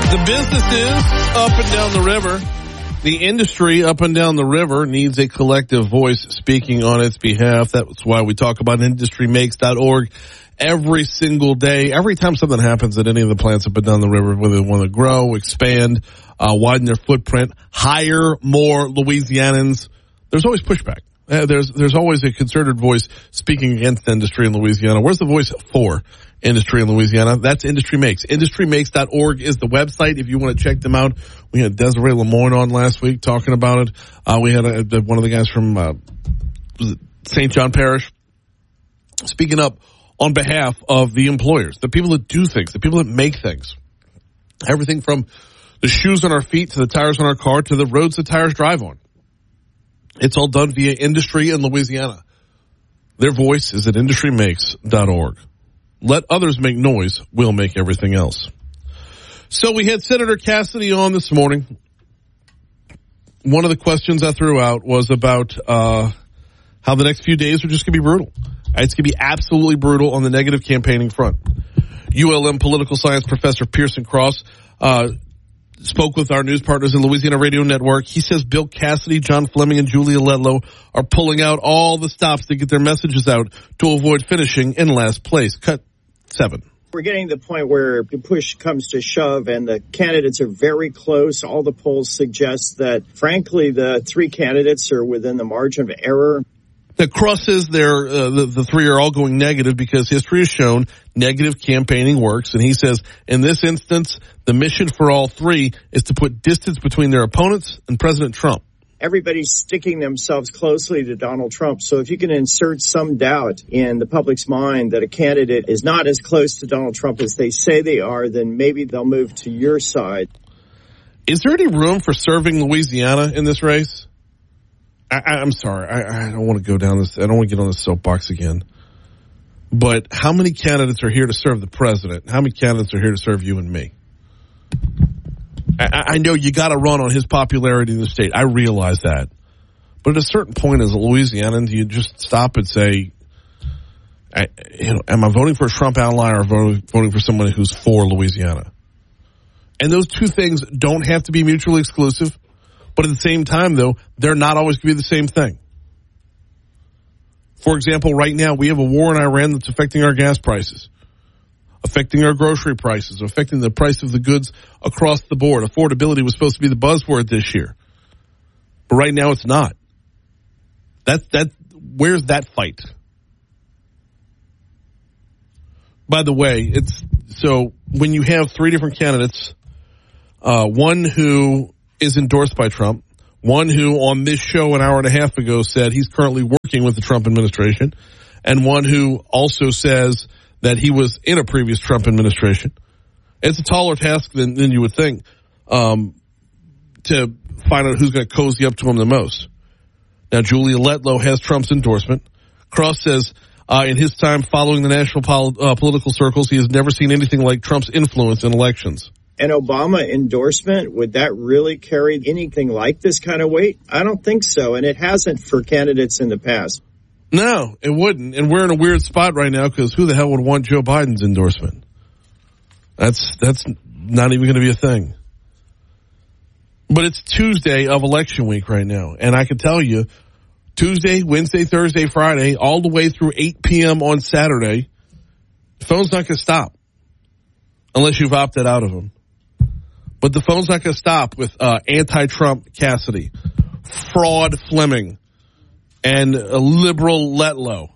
The businesses up and down the river, the industry up and down the river needs a collective voice speaking on its behalf. That's why we talk about industrymakes.org every single day. Every time something happens at any of the plants up and down the river, whether they want to grow, expand, widen their footprint, hire more Louisianans, there's always pushback. There's always a concerted voice speaking against industry in Louisiana. Where's the voice for industry in Louisiana? That's Industry Makes. Industrymakes.org is the website if you want to check them out. We had Desiree Lemoyne on last week talking about it. We had one of the guys from St. John Parish speaking up on behalf of the employers, the people that do things, the people that make things. Everything from the shoes on our feet to the tires on our car to the roads the tires drive on. It's all done via industry in Louisiana. Their voice is at industrymakes.org. Let others make noise. We'll make everything else. So we had Senator Cassidy on this morning. One of the questions I threw out was about how the next few days are just going to be brutal. It's going to be absolutely brutal on the negative campaigning front. ULM political science professor Pearson Cross spoke with our news partners in Louisiana Radio Network. He says Bill Cassidy, John Fleming, and Julia Letlow are pulling out all the stops to get their messages out to avoid finishing in last place. Cut 7. We're getting to the point where the push comes to shove and the candidates are very close. All the polls suggest that, frankly, the three candidates are within the margin of error. The Cross says the three are all going negative because history has shown negative campaigning works. And he says, in this instance, the mission for all three is to put distance between their opponents and President Trump. Everybody's sticking themselves closely to Donald Trump. So if you can insert some doubt in the public's mind that a candidate is not as close to Donald Trump as they say they are, then maybe they'll move to your side. Is there any room for serving Louisiana in this race? I'm sorry. I don't want to go down this. I don't want to get on this soapbox again. But how many candidates are here to serve the president? How many candidates are here to serve you and me? I know you got to run on his popularity in the state. I realize that. But at a certain point as a Louisianan, do you just stop and say, am I voting for a Trump ally or voting for someone who's for Louisiana? And those two things don't have to be mutually exclusive. But at the same time, though, they're not always going to be the same thing. For example, right now, we have a war in Iran that's affecting our gas prices, affecting our grocery prices, affecting the price of the goods across the board. Affordability was supposed to be the buzzword this year. But right now, it's not. Where's that fight? By the way, so when you have three different candidates, one who is endorsed by Trump, one who on this show an hour and a half ago said he's currently working with the Trump administration, and one who also says that he was in a previous Trump administration. It's a taller task than you would think to find out who's going to cozy up to him the most. Now, Julia Letlow has Trump's endorsement. Cross says in his time following the national political circles, he has never seen anything like Trump's influence in elections. An Obama endorsement, would that really carry anything like this kind of weight? I don't think so, and it hasn't for candidates in the past. No, it wouldn't, and we're in a weird spot right now because who the hell would want Joe Biden's endorsement? That's not even going to be a thing. But it's Tuesday of election week right now, and I can tell you, Tuesday, Wednesday, Thursday, Friday, all the way through 8 p.m. on Saturday, the phone's not going to stop unless you've opted out of them. But the phone's not going to stop with anti-Trump Cassidy, fraud Fleming, and a liberal Letlow.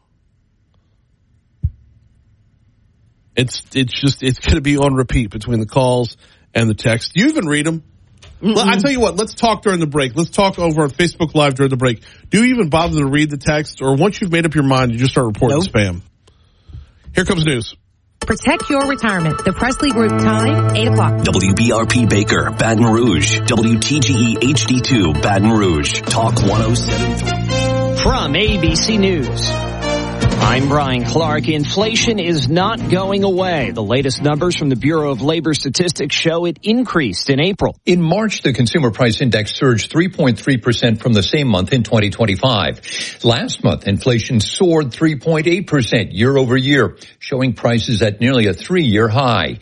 It's going to be on repeat between the calls and the text. Do you even read them? Mm-hmm. I tell you what, let's talk during the break. Let's talk over on Facebook Live during the break. Do you even bother to read the text, or once you've made up your mind, you just start reporting spam? Here comes news. Protect your retirement. The Presley Group time, 8 o'clock. WBRP Baker, Baton Rouge. WTGE HD2, Baton Rouge. Talk 107.3. From ABC News, I'm Brian Clark. Inflation is not going away. The latest numbers from the Bureau of Labor Statistics show it increased in April. In March, the Consumer Price Index surged 3.3% from the same month in 2025. Last month, inflation soared 3.8% year over year, showing prices at nearly a 3-year high.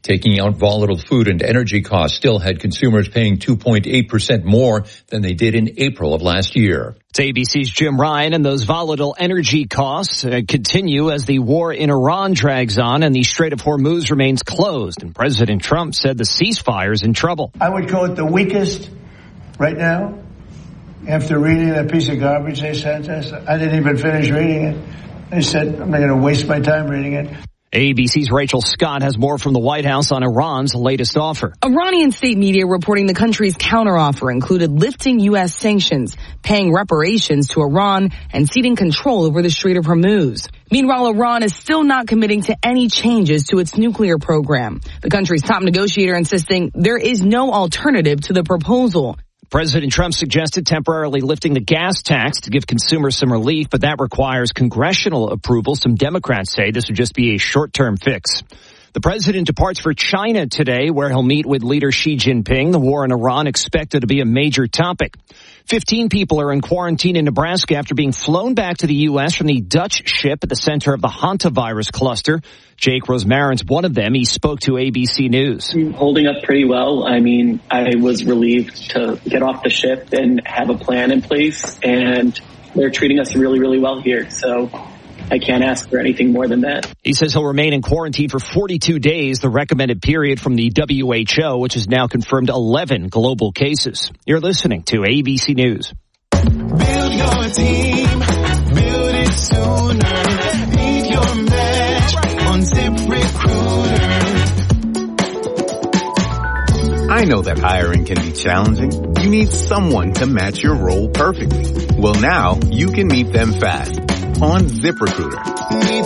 Taking out volatile food and energy costs still had consumers paying 2.8% more than they did in April of last year. It's ABC's Jim Ryan, and those volatile energy costs continue as the war in Iran drags on and the Strait of Hormuz remains closed. And President Trump said the ceasefire is in trouble. I would call it the weakest right now. After reading that piece of garbage they sent us, I didn't even finish reading it. I said, I'm not going to waste my time reading it. ABC's Rachel Scott has more from the White House on Iran's latest offer. Iranian state media reporting the country's counteroffer included lifting U.S. sanctions, paying reparations to Iran, and ceding control over the Strait of Hormuz. Meanwhile, Iran is still not committing to any changes to its nuclear program. The country's top negotiator insisting there is no alternative to the proposal. President Trump suggested temporarily lifting the gas tax to give consumers some relief, but that requires congressional approval. Some Democrats say this would just be a short-term fix. The president departs for China today, where he'll meet with leader Xi Jinping. The war in Iran expected to be a major topic. 15 people are in quarantine in Nebraska after being flown back to the U.S. from the Dutch ship at the center of the hantavirus cluster. Jake Rosmarin's one of them. He spoke to ABC News. Holding up pretty well. I mean, I was relieved to get off the ship and have a plan in place, and they're treating us really, really well here. So I can't ask for anything more than that. He says he'll remain in quarantine for 42 days, the recommended period from the WHO, which has now confirmed 11 global cases. You're listening to ABC News. Build your team, build it sooner. Need your match on ZipRecruiter. I know that hiring can be challenging. You need someone to match your role perfectly. Well, now you can meet them fast on ZipRecruiter. Need